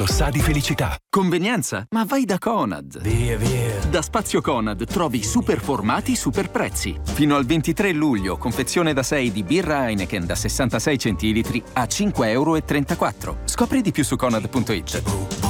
tanto sa di felicità. Convenienza? Ma vai da Conad. Via, via. Da Spazio Conad trovi super formati, super prezzi. Fino al 23 luglio, confezione da 6 di birra Heineken da 66 centilitri a €5,34. Scopri di più su Conad.it.